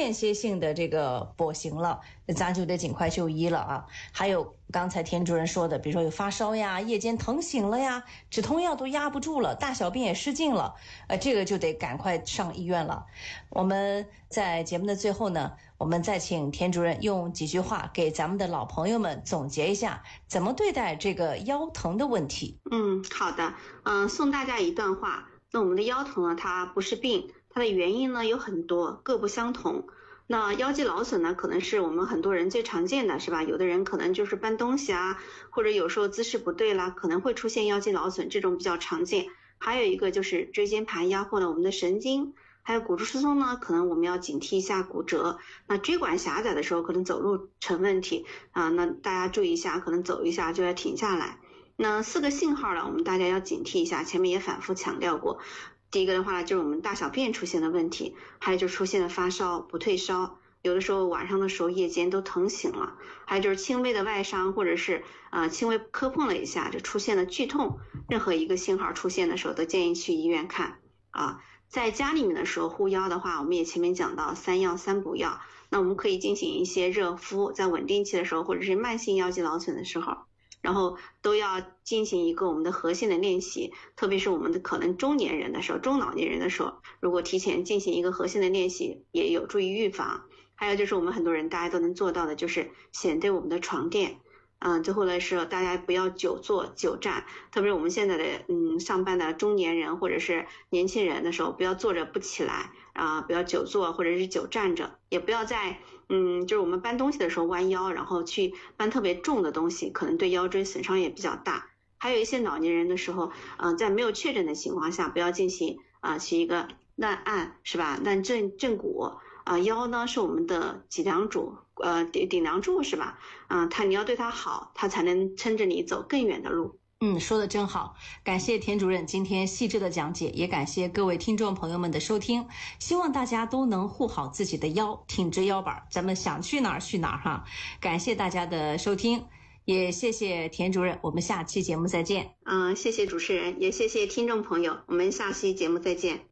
间歇性的这个跛行了，咱就得尽快就医了啊。还有刚才田主任说的，比如说有发烧呀，夜间疼醒了呀，止痛药都压不住了，大小便也失禁了，这个就得赶快上医院了。我们在节目的最后呢，我们再请田主任用几句话给咱们的老朋友们总结一下，怎么对待这个腰疼的问题。 好的，送大家一段话。那我们的腰疼呢，它不是病，它的原因呢有很多，各不相同。那腰肌劳损呢，可能是我们很多人最常见的，是吧？有的人可能就是搬东西啊，或者有时候姿势不对啦，可能会出现腰肌劳损，这种比较常见。还有一个就是椎间盘压迫了我们的神经，还有骨质疏松呢，可能我们要警惕一下骨折。那椎管狭窄的时候，可能走路成问题啊，那大家注意一下，可能走一下就要停下来。那4个信号呢，我们大家要警惕一下，前面也反复强调过。第一个的话就是我们大小便出现的问题，还有就是出现了发烧不退烧，有的时候晚上的时候夜间都疼醒了，还有就是轻微的外伤或者是轻微磕碰了一下就出现了剧痛，任何一个信号出现的时候都建议去医院看啊。在家里面的时候护腰的话，我们也前面讲到3要3补药，那我们可以进行一些热敷，在稳定期的时候或者是慢性腰肌劳损的时候，然后都要进行一个我们的核心的练习，特别是我们的可能中年人的时候，中老年人的时候，如果提前进行一个核心的练习，也有助于预防。还有就是我们很多人大家都能做到的，就是选对我们的床垫。最后来说，大家不要久坐久站，特别是我们现在的上班的中年人或者是年轻人的时候，不要坐着不起来啊，不要久坐或者是久站着，也不要在就是我们搬东西的时候弯腰，然后去搬特别重的东西，可能对腰椎损伤也比较大。还有一些老年人的时候，在没有确诊的情况下，不要进行起一个乱按，是吧？乱正骨。腰呢是我们的脊梁柱，顶梁柱，是吧？你要对它好，它才能撑着你走更远的路。 说得真好，感谢田主任今天细致的讲解，也感谢各位听众朋友们的收听，希望大家都能护好自己的腰，挺直腰板，咱们想去哪儿去哪儿哈。感谢大家的收听，也谢谢田主任，我们下期节目再见。 谢谢主持人，也谢谢听众朋友，我们下期节目再见。